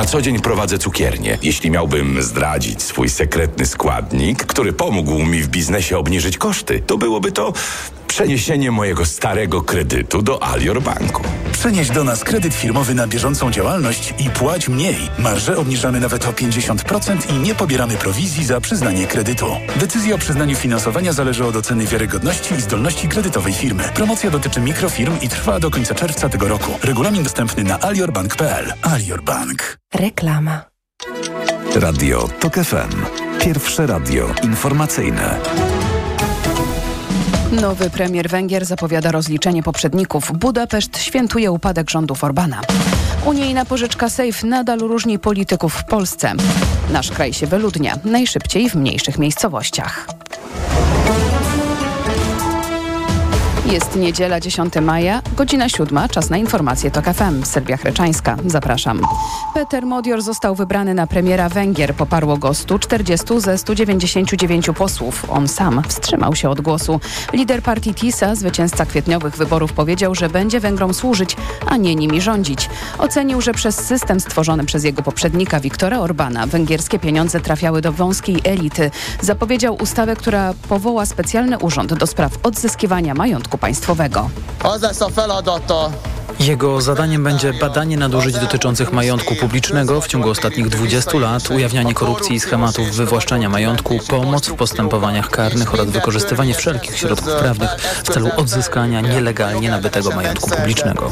Na co dzień prowadzę cukiernię. Jeśli miałbym zdradzić swój sekretny składnik, który pomógł mi w biznesie obniżyć koszty, to byłoby to przeniesienie mojego starego kredytu do Alior Banku. Przenieś do nas kredyt firmowy na bieżącą działalność i płać mniej. Marże obniżamy nawet o 50% i nie pobieramy prowizji za przyznanie kredytu. Decyzja o przyznaniu finansowania zależy od oceny wiarygodności i zdolności kredytowej firmy. Promocja dotyczy mikrofirm i trwa do końca czerwca tego roku. Regulamin dostępny na aliorbank.pl. Alior Bank. Reklama. Radio TOK FM. Pierwsze radio informacyjne. Nowy premier Węgier zapowiada rozliczenie poprzedników. Budapeszt świętuje upadek rządów Orbana. Unijna pożyczka Safe nadal różni polityków w Polsce. Nasz kraj się wyludnia, najszybciej w mniejszych miejscowościach. Jest niedziela, 10 maja, godzina 7, czas na informacje TOK FM. Sylwia Chryczańska, zapraszam. Peter Modior został wybrany na premiera Węgier. Poparło go 140 ze 199 posłów. On sam wstrzymał się od głosu. Lider partii TISA, zwycięzca kwietniowych wyborów, powiedział, że będzie Węgrom służyć, a nie nimi rządzić. Ocenił, że przez system stworzony przez jego poprzednika Viktora Orbana węgierskie pieniądze trafiały do wąskiej elity. Zapowiedział ustawę, która powoła specjalny urząd do spraw odzyskiwania majątku państwowego. Jego zadaniem będzie badanie nadużyć dotyczących majątku publicznego w ciągu ostatnich 20 lat, ujawnianie korupcji i schematów wywłaszczania majątku, pomoc w postępowaniach karnych oraz wykorzystywanie wszelkich środków prawnych w celu odzyskania nielegalnie nabytego majątku publicznego.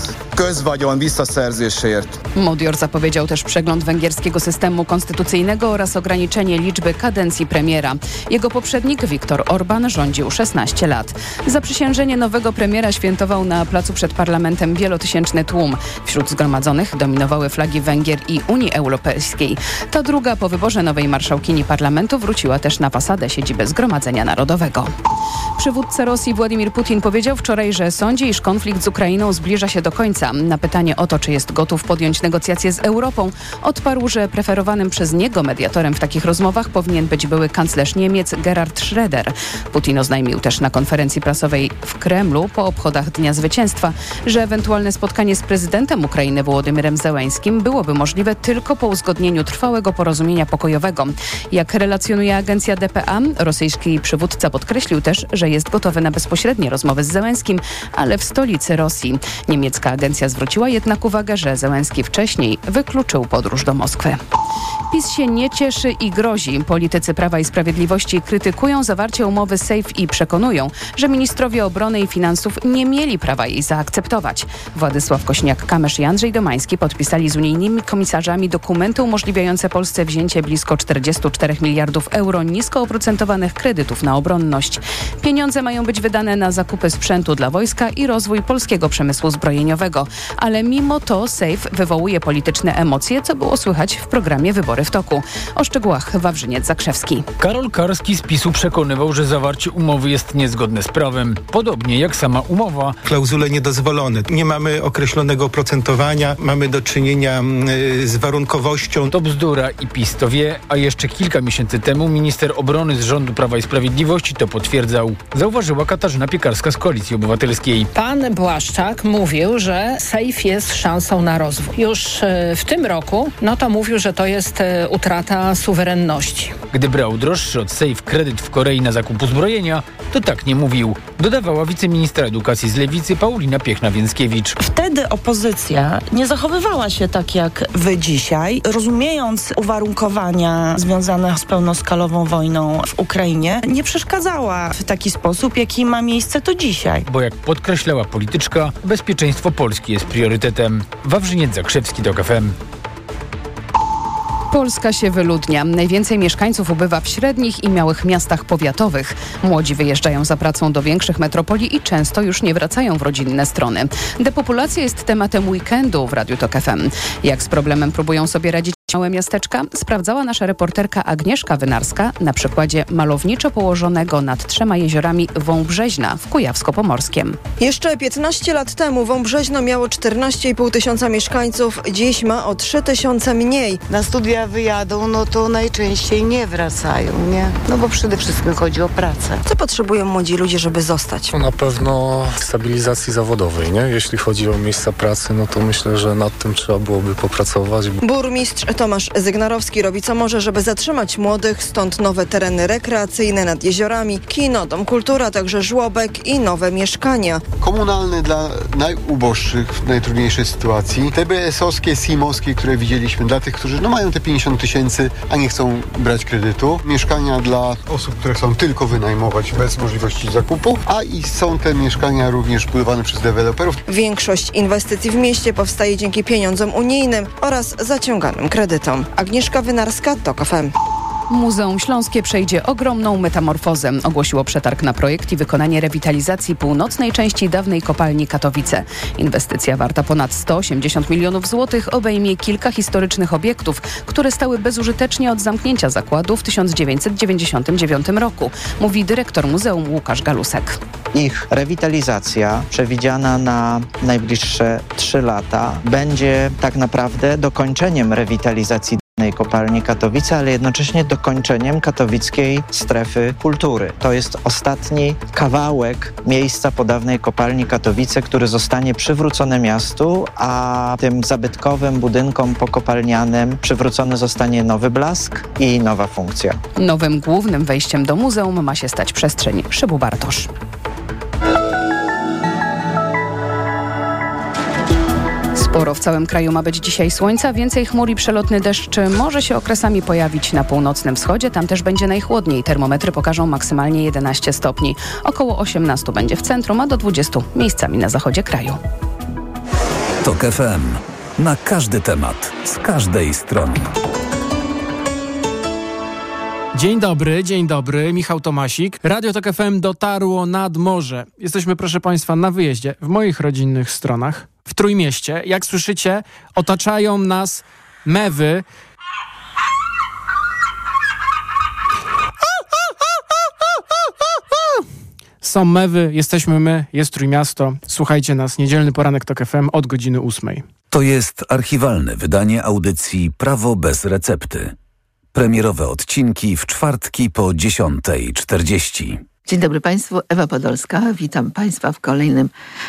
Modior zapowiedział też przegląd węgierskiego systemu konstytucyjnego oraz ograniczenie liczby kadencji premiera. Jego poprzednik Viktor Orban rządził 16 lat. Zaprzysiężenie nowego premiera świętował na placu przed parlamentem wielotysięczny tłum. Wśród zgromadzonych dominowały flagi Węgier i Unii Europejskiej. Ta druga po wyborze nowej marszałkini parlamentu wróciła też na fasadę siedziby Zgromadzenia Narodowego. Przywódca Rosji Władimir Putin powiedział wczoraj, że sądzi, iż konflikt z Ukrainą zbliża się do końca. Na pytanie o to, czy jest gotów podjąć negocjacje z Europą, odparł, że preferowanym przez niego mediatorem w takich rozmowach powinien być były kanclerz Niemiec Gerhard Schröder. Putin oznajmił też na konferencji prasowej w Kremlu po obchodach Dnia Zwycięstwa, że ewentualne spotkanie z prezydentem Ukrainy Wołodymyrem Zełenskim byłoby możliwe tylko po uzgodnieniu trwałego porozumienia pokojowego. Jak relacjonuje agencja DPA, rosyjski przywódca podkreślił też, że jest gotowy na bezpośrednie rozmowy z Zełenskim, ale w stolicy Rosji. Niemiecka agencja zwróciła jednak uwagę, że Zełenski wcześniej wykluczył podróż do Moskwy. PiS się nie cieszy i grozi. Politycy Prawa i Sprawiedliwości krytykują zawarcie umowy Safe i przekonują, że ministrowie obrony i finansów nie mieli prawa jej zaakceptować. Władysław Kośniak-Kamysz i Andrzej Domański podpisali z unijnymi komisarzami dokumenty umożliwiające Polsce wzięcie blisko 44 miliardów euro nisko oprocentowanych kredytów na obronność. Pieniądze mają być wydane na zakupy sprzętu dla wojska i rozwój polskiego przemysłu zbrojeniowego. Ale mimo to Safe wywołuje polityczne emocje, co było słychać w programie Wybory w toku. O szczegółach Wawrzyniec Zakrzewski. Karol Karski z PiS-u przekonywał, że zawarcie umowy jest niezgodne z prawem. Podobnie jak sama umowa. Klauzule niedozwolone. Nie mamy określonego oprocentowania, mamy do czynienia z warunkowością. To bzdura i PiS to wie, a jeszcze kilka miesięcy temu minister obrony z rządu Prawa i Sprawiedliwości to potwierdzał. Zauważyła Katarzyna Piekarska z Koalicji Obywatelskiej. Pan Błaszczak mówił, że Safe jest szansą na rozwój. Już w tym roku, to mówił, że to jest utrata suwerenności. Gdy brał droższy od Safe kredyt w Korei na zakup uzbrojenia, to tak nie mówił. Dodawała wiceministra edukacji z Lewicy Paulina Piechna-Więckiewicz. Wtedy opozycja nie zachowywała się tak jak wy dzisiaj, rozumiejąc uwarunkowania związane z pełnoskalową wojną w Ukrainie, nie przeszkadzała w taki sposób, jaki ma miejsce to dzisiaj. Bo jak podkreślała polityczka, bezpieczeństwo Polski jest priorytetem. Wawrzyniec Zakrzewski, TOK FM. Polska się wyludnia. Najwięcej mieszkańców ubywa w średnich i małych miastach powiatowych. Młodzi wyjeżdżają za pracą do większych metropolii i często już nie wracają w rodzinne strony. Depopulacja jest tematem weekendu w Radiu TOK FM. Jak z problemem próbują sobie radzić małe miasteczka, sprawdzała nasza reporterka Agnieszka Wynarska na przykładzie malowniczo położonego nad 3 jeziorami Wąbrzeźna w Kujawsko-Pomorskiem. Jeszcze 15 lat temu Wąbrzeźno miało 14,5 tysiąca mieszkańców, dziś ma o 3 tysiące mniej. Na studia wyjadą, to najczęściej nie wracają, nie? Bo przede wszystkim chodzi o pracę. Co potrzebują młodzi ludzie, żeby zostać? Na pewno stabilizacji zawodowej, nie? Jeśli chodzi o miejsca pracy, to myślę, że nad tym trzeba byłoby popracować. Burmistrz Tomasz Zygnarowski robi co może, żeby zatrzymać młodych, stąd nowe tereny rekreacyjne nad jeziorami, kino, dom kultura, a także żłobek i nowe mieszkania. Komunalny dla najuboższych w najtrudniejszej sytuacji. TBS-owskie, SIM-owskie, które widzieliśmy dla tych, którzy mają te 50 000, a nie chcą brać kredytu. Mieszkania dla osób, które chcą tylko wynajmować bez możliwości zakupu, a i są te mieszkania również budowane przez deweloperów. Większość inwestycji w mieście powstaje dzięki pieniądzom unijnym oraz zaciąganym kredytom. Agnieszka Wynarska, TOK FM. Muzeum Śląskie przejdzie ogromną metamorfozę, ogłosiło przetarg na projekt i wykonanie rewitalizacji północnej części dawnej kopalni Katowice. Inwestycja warta ponad 180 milionów złotych obejmie kilka historycznych obiektów, które stały bezużytecznie od zamknięcia zakładu w 1999 roku, mówi dyrektor muzeum Łukasz Galusek. Ich rewitalizacja przewidziana na najbliższe 3 lata będzie tak naprawdę dokończeniem rewitalizacji kopalni Katowice, ale jednocześnie dokończeniem katowickiej strefy kultury. To jest ostatni kawałek miejsca po dawnej kopalni Katowice, który zostanie przywrócony miastu, a tym zabytkowym budynkom pokopalnianym przywrócony zostanie nowy blask i nowa funkcja. Nowym głównym wejściem do muzeum ma się stać przestrzeń Szybu Bartosz. Sporo w całym kraju ma być dzisiaj słońca, więcej chmur i przelotny deszcz może się okresami pojawić na północnym wschodzie. Tam też będzie najchłodniej. Termometry pokażą maksymalnie 11 stopni. Około 18 będzie w centrum, a do 20 miejscami na zachodzie kraju. TOK FM. Na każdy temat, z każdej strony. Dzień dobry, Michał Tomasik. Radio TOK FM dotarło nad morze. Jesteśmy, proszę Państwa, na wyjeździe w moich rodzinnych stronach, w Trójmieście. Jak słyszycie, otaczają nas mewy. Są mewy, jesteśmy my, jest Trójmiasto. Słuchajcie nas, niedzielny poranek TOK FM od godziny 8. To jest archiwalne wydanie audycji Prawo bez recepty. Premierowe odcinki w czwartki po 10:40. Dzień dobry Państwu, Ewa Podolska. Witam Państwa w kolejnym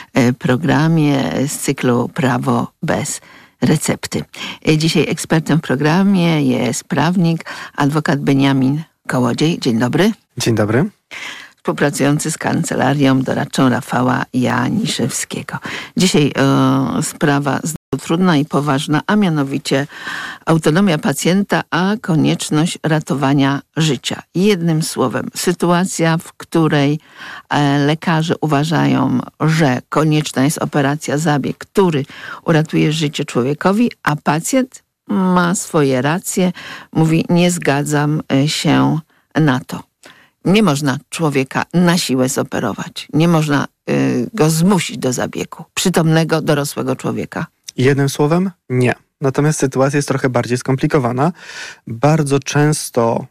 programie z cyklu Prawo bez recepty. Dzisiaj ekspertem w programie jest prawnik, adwokat Beniamin Kołodziej. Dzień dobry. Dzień dobry. Współpracujący z kancelarią doradczą Rafała Janiszewskiego. Dzisiaj sprawa trudna i poważna, a mianowicie autonomia pacjenta, a konieczność ratowania życia. Jednym słowem, sytuacja, w której lekarze uważają, że konieczna jest operacja, zabieg, który uratuje życie człowiekowi, a pacjent ma swoje racje, mówi: nie zgadzam się na to. Nie można człowieka na siłę zoperować. Nie można go zmusić do zabiegu. Przytomnego, dorosłego człowieka. Jednym słowem, nie. Natomiast sytuacja jest trochę bardziej skomplikowana. Bardzo często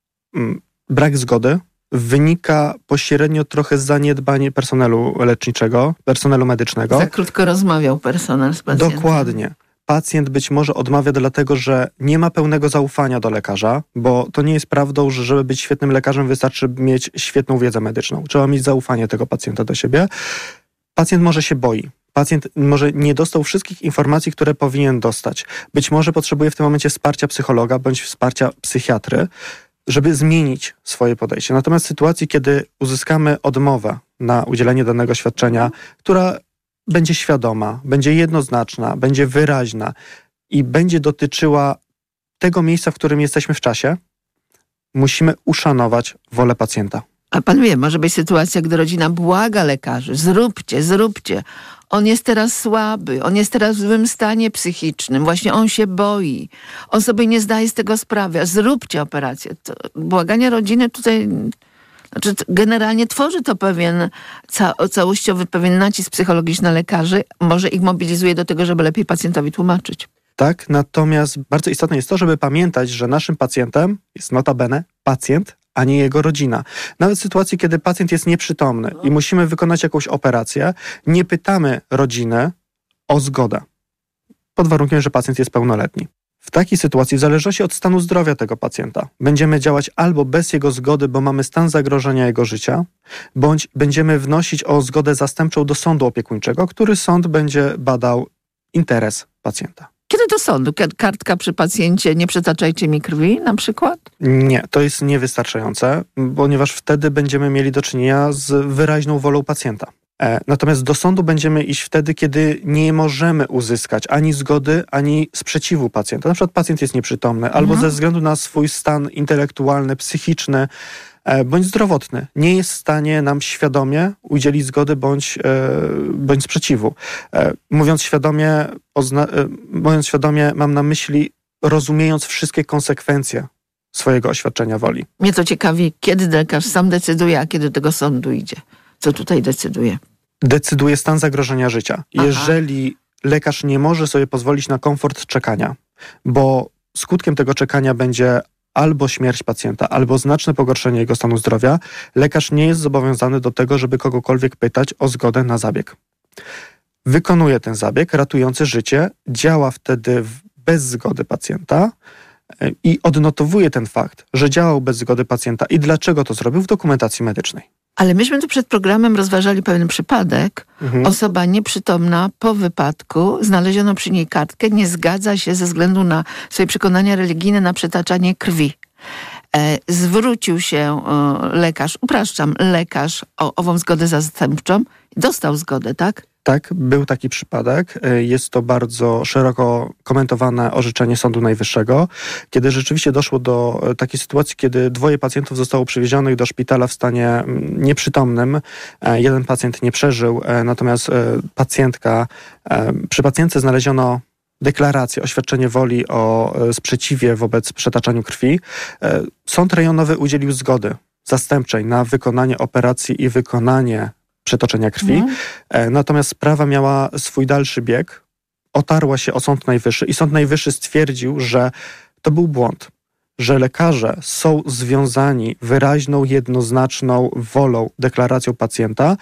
brak zgody wynika pośrednio trochę z zaniedbania personelu leczniczego, personelu medycznego. Za krótko rozmawiał personel z pacjentem. Dokładnie. Pacjent być może odmawia dlatego, że nie ma pełnego zaufania do lekarza, bo to nie jest prawdą, że żeby być świetnym lekarzem wystarczy mieć świetną wiedzę medyczną. Trzeba mieć zaufanie tego pacjenta do siebie. Pacjent może się boi. Pacjent może nie dostał wszystkich informacji, które powinien dostać. Być może potrzebuje w tym momencie wsparcia psychologa bądź wsparcia psychiatry, żeby zmienić swoje podejście. Natomiast w sytuacji, kiedy uzyskamy odmowę na udzielenie danego świadczenia, która będzie świadoma, będzie jednoznaczna, będzie wyraźna i będzie dotyczyła tego miejsca, w którym jesteśmy w czasie, musimy uszanować wolę pacjenta. A pan wie, może być sytuacja, gdy rodzina błaga lekarzy: zróbcie. On jest teraz słaby, on jest teraz w złym stanie psychicznym, właśnie on się boi, on sobie nie zdaje z tego sprawy, zróbcie operację. To błaganie rodziny tutaj, znaczy generalnie tworzy to pewien całościowy pewien nacisk psychologiczny na lekarzy, może ich mobilizuje do tego, żeby lepiej pacjentowi tłumaczyć. Tak, natomiast bardzo istotne jest to, żeby pamiętać, że naszym pacjentem jest notabene pacjent, a nie jego rodzina. Nawet w sytuacji, kiedy pacjent jest nieprzytomny i musimy wykonać jakąś operację, nie pytamy rodziny o zgodę, pod warunkiem, że pacjent jest pełnoletni. W takiej sytuacji, w zależności od stanu zdrowia tego pacjenta, będziemy działać albo bez jego zgody, bo mamy stan zagrożenia jego życia, bądź będziemy wnosić o zgodę zastępczą do sądu opiekuńczego, który sąd będzie badał interes pacjenta. Kiedy to do sądu. Kartka przy pacjencie, nie przetaczajcie mi krwi na przykład? Nie, to jest niewystarczające, ponieważ wtedy będziemy mieli do czynienia z wyraźną wolą pacjenta. Natomiast do sądu będziemy iść wtedy, kiedy nie możemy uzyskać ani zgody, ani sprzeciwu pacjenta. Na przykład pacjent jest nieprzytomny, albo ze względu na swój stan intelektualny, psychiczny, bądź zdrowotny, nie jest w stanie nam świadomie udzielić zgody bądź sprzeciwu. Mówiąc świadomie, mam na myśli rozumiejąc wszystkie konsekwencje swojego oświadczenia woli. Mnie to ciekawi, kiedy lekarz sam decyduje, a kiedy do tego sądu idzie. Co tutaj decyduje? Decyduje stan zagrożenia życia. Jeżeli lekarz nie może sobie pozwolić na komfort czekania, bo skutkiem tego czekania będzie albo śmierć pacjenta, albo znaczne pogorszenie jego stanu zdrowia, lekarz nie jest zobowiązany do tego, żeby kogokolwiek pytać o zgodę na zabieg. Wykonuje ten zabieg ratujący życie, działa wtedy bez zgody pacjenta i odnotowuje ten fakt, że działał bez zgody pacjenta i dlaczego to zrobił w dokumentacji medycznej. Ale myśmy tu przed programem rozważali pewien przypadek. Osoba nieprzytomna po wypadku, znaleziono przy niej kartkę, nie zgadza się ze względu na swoje przekonania religijne na przetaczanie krwi. Zwrócił się lekarz, lekarz o ową zgodę zastępczą, dostał zgodę, tak? Tak, był taki przypadek. Jest to bardzo szeroko komentowane orzeczenie Sądu Najwyższego, kiedy rzeczywiście doszło do takiej sytuacji, kiedy 2 pacjentów zostało przewiezionych do szpitala w stanie nieprzytomnym. Jeden pacjent nie przeżył, natomiast przy pacjentce znaleziono deklarację, oświadczenie woli o sprzeciwie wobec przetaczaniu krwi. Sąd rejonowy udzielił zgody zastępczej na wykonanie operacji i wykonanie przetoczenia krwi. Natomiast sprawa miała swój dalszy bieg, otarła się o Sąd Najwyższy i Sąd Najwyższy stwierdził, że to był błąd, że lekarze są związani wyraźną, jednoznaczną wolą, deklaracją pacjenta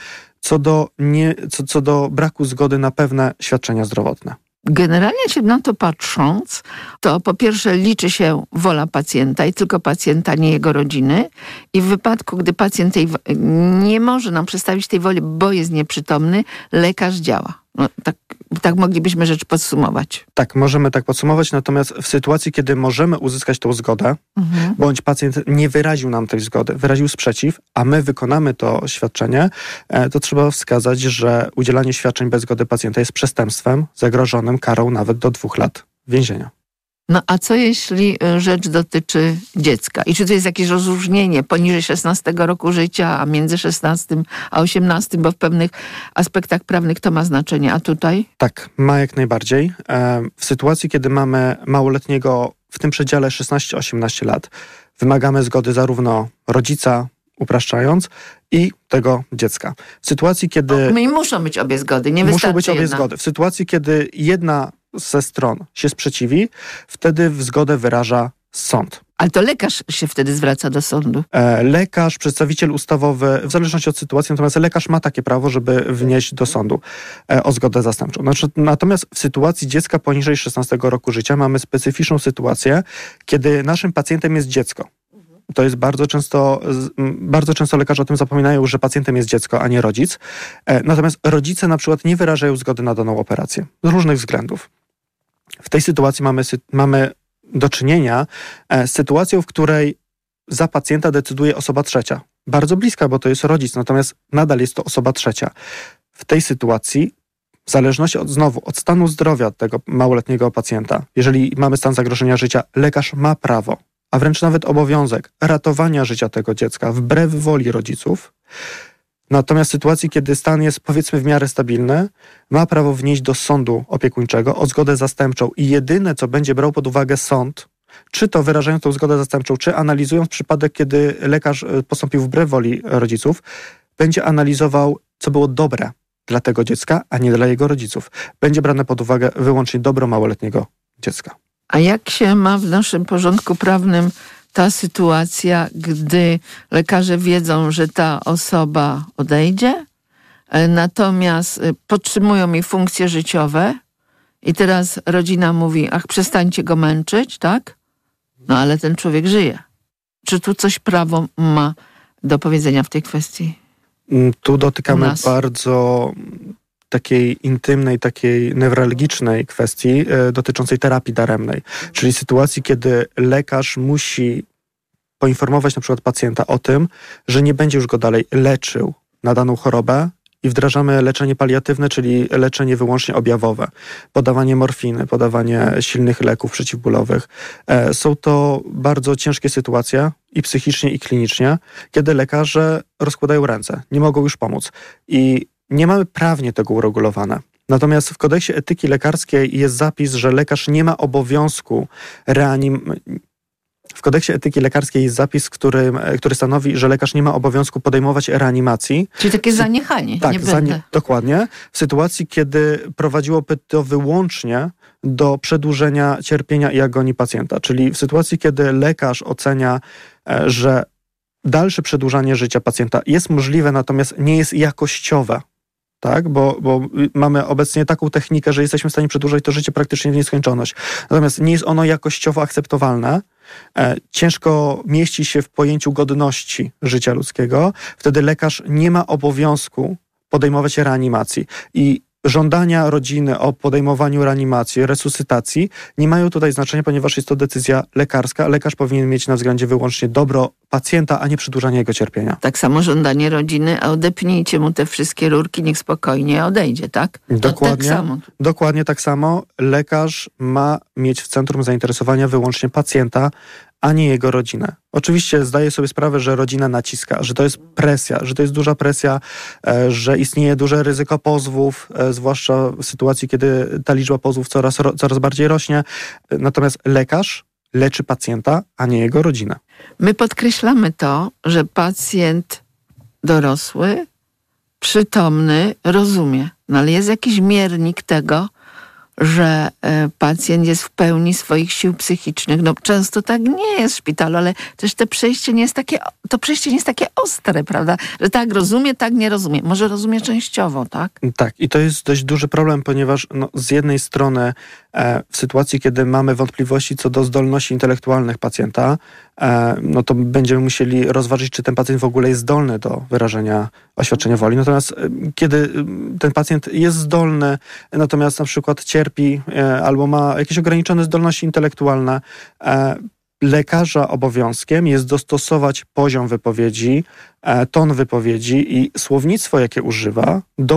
co do braku zgody na pewne świadczenia zdrowotne. Generalnie się na to patrząc, to po pierwsze liczy się wola pacjenta i tylko pacjenta, nie jego rodziny. I w wypadku, gdy pacjent nie może nam przedstawić tej woli, bo jest nieprzytomny, lekarz działa. No, tak moglibyśmy rzecz podsumować. Tak, możemy tak podsumować, natomiast w sytuacji, kiedy możemy uzyskać tą zgodę, bądź pacjent nie wyraził nam tej zgody, wyraził sprzeciw, a my wykonamy to świadczenie, to trzeba wskazać, że udzielanie świadczeń bez zgody pacjenta jest przestępstwem zagrożonym karą nawet do 2 lat więzienia. No a co jeśli rzecz dotyczy dziecka? I czy to jest jakieś rozróżnienie poniżej 16 roku życia, a między 16 a 18, bo w pewnych aspektach prawnych to ma znaczenie, a tutaj? Tak, ma jak najbardziej. W sytuacji, kiedy mamy małoletniego w tym przedziale 16-18 lat, wymagamy zgody zarówno rodzica, upraszczając, i tego dziecka. W sytuacji, kiedy... No i muszą być obie zgody, nie wystarczy muszą być obie jedna. zgody. W sytuacji, kiedy jedna ze stron się sprzeciwi, wtedy zgodę wyraża sąd. Ale to lekarz się wtedy zwraca do sądu. Lekarz, przedstawiciel ustawowy, w zależności od sytuacji, natomiast lekarz ma takie prawo, żeby wnieść do sądu o zgodę zastępczą. Natomiast w sytuacji dziecka poniżej 16 roku życia mamy specyficzną sytuację, kiedy naszym pacjentem jest dziecko. To jest bardzo często lekarze o tym zapominają, że pacjentem jest dziecko, a nie rodzic. Natomiast rodzice na przykład nie wyrażają zgody na daną operację z różnych względów. W tej sytuacji mamy do czynienia z sytuacją, w której za pacjenta decyduje osoba trzecia. Bardzo bliska, bo to jest rodzic, natomiast nadal jest to osoba trzecia. W tej sytuacji, w zależności od stanu zdrowia tego małoletniego pacjenta, jeżeli mamy stan zagrożenia życia, lekarz ma prawo, a wręcz nawet obowiązek ratowania życia tego dziecka wbrew woli rodziców. Natomiast w sytuacji, kiedy stan jest powiedzmy w miarę stabilny, ma prawo wnieść do sądu opiekuńczego o zgodę zastępczą i jedyne, co będzie brał pod uwagę sąd, czy to wyrażając tą zgodę zastępczą, czy analizując przypadek, kiedy lekarz postąpił wbrew woli rodziców, będzie analizował, co było dobre dla tego dziecka, a nie dla jego rodziców. Będzie brane pod uwagę wyłącznie dobro małoletniego dziecka. A jak się ma w naszym porządku prawnym ta sytuacja, gdy lekarze wiedzą, że ta osoba odejdzie, natomiast podtrzymują jej funkcje życiowe i teraz rodzina mówi, ach, przestańcie go męczyć, tak? No ale ten człowiek żyje. Czy tu coś prawo ma do powiedzenia w tej kwestii? Tu dotykamy bardzo takiej intymnej, takiej newralgicznej kwestii dotyczącej terapii daremnej. Czyli sytuacji, kiedy lekarz musi poinformować na przykład pacjenta o tym, że nie będzie już go dalej leczył na daną chorobę i wdrażamy leczenie paliatywne, czyli leczenie wyłącznie objawowe. Podawanie morfiny, podawanie silnych leków przeciwbólowych. Są to bardzo ciężkie sytuacje i psychicznie, i klinicznie, kiedy lekarze rozkładają ręce, nie mogą już pomóc. I nie mamy prawnie tego uregulowane. Natomiast w kodeksie etyki lekarskiej jest zapis, że lekarz nie ma obowiązku W kodeksie etyki lekarskiej jest zapis, który stanowi, że lekarz nie ma obowiązku podejmować reanimacji. Czyli takie zaniechanie. Tak, nie będę. Dokładnie. W sytuacji, kiedy prowadziłoby to wyłącznie do przedłużenia cierpienia i agonii pacjenta. Czyli w sytuacji, kiedy lekarz ocenia, że dalsze przedłużanie życia pacjenta jest możliwe, natomiast nie jest jakościowe. Tak, bo mamy obecnie taką technikę, że jesteśmy w stanie przedłużać to życie praktycznie w nieskończoność. Natomiast nie jest ono jakościowo akceptowalne. Ciężko mieści się w pojęciu godności życia ludzkiego. Wtedy lekarz nie ma obowiązku podejmować reanimacji. I żądania rodziny o podejmowaniu reanimacji, resuscytacji nie mają tutaj znaczenia, ponieważ jest to decyzja lekarska. Lekarz powinien mieć na względzie wyłącznie dobro pacjenta, a nie przedłużanie jego cierpienia. Tak samo żądanie rodziny, a odepnijcie mu te wszystkie rurki, niech spokojnie odejdzie, tak? Dokładnie, tak samo. Dokładnie tak samo. Lekarz ma mieć w centrum zainteresowania wyłącznie pacjenta, a nie jego rodzinę. Oczywiście zdaję sobie sprawę, że rodzina naciska, że to jest presja, że to jest duża presja, że istnieje duże ryzyko pozwów, zwłaszcza w sytuacji, kiedy ta liczba pozwów coraz bardziej rośnie. Natomiast lekarz leczy pacjenta, a nie jego rodzinę. My podkreślamy to, że pacjent dorosły, przytomny, rozumie. No ale jest jakiś miernik tego, że pacjent jest w pełni swoich sił psychicznych. No często tak nie jest w szpitalu, ale też to przejście nie jest takie ostre, prawda? Że tak rozumie, tak nie rozumie. Może rozumie częściowo, tak? Tak, i to jest dość duży problem, ponieważ z jednej strony w sytuacji, kiedy mamy wątpliwości co do zdolności intelektualnych pacjenta, no to będziemy musieli rozważyć, czy ten pacjent w ogóle jest zdolny do wyrażenia oświadczenia woli. Natomiast kiedy ten pacjent jest zdolny, natomiast na przykład cierpi albo ma jakieś ograniczone zdolności intelektualne, lekarza obowiązkiem jest dostosować poziom wypowiedzi, ton wypowiedzi i słownictwo, jakie używa, do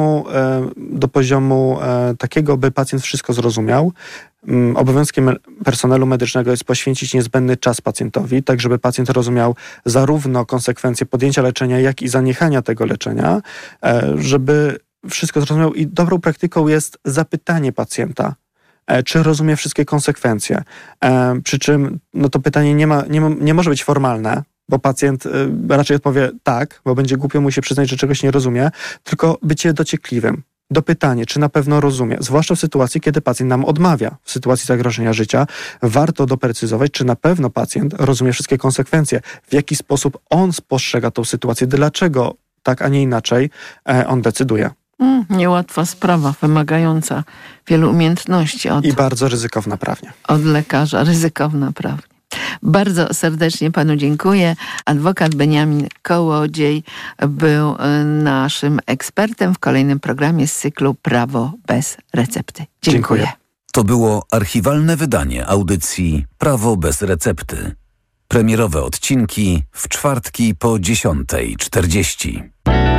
poziomu takiego, by pacjent wszystko zrozumiał. Obowiązkiem personelu medycznego jest poświęcić niezbędny czas pacjentowi, tak żeby pacjent rozumiał zarówno konsekwencje podjęcia leczenia, jak i zaniechania tego leczenia, żeby wszystko zrozumiał. I dobrą praktyką jest zapytanie pacjenta, czy rozumie wszystkie konsekwencje. Przy czym to pytanie nie może być formalne, bo pacjent raczej odpowie tak, bo będzie głupio mu się przyznać, że czegoś nie rozumie, tylko bycie dociekliwym. Dopytanie, czy na pewno rozumie, zwłaszcza w sytuacji, kiedy pacjent nam odmawia, w sytuacji zagrożenia życia, warto doprecyzować, czy na pewno pacjent rozumie wszystkie konsekwencje, w jaki sposób on spostrzega tą sytuację, dlaczego tak, a nie inaczej on decyduje. Niełatwa sprawa, wymagająca wielu umiejętności. I bardzo ryzykowna prawnie. Od lekarza, ryzykowna prawnie. Bardzo serdecznie panu dziękuję. Adwokat Beniamin Kołodziej był naszym ekspertem w kolejnym programie z cyklu Prawo bez recepty. Dziękuję. To było archiwalne wydanie audycji Prawo bez recepty. Premierowe odcinki w czwartki po 10:40.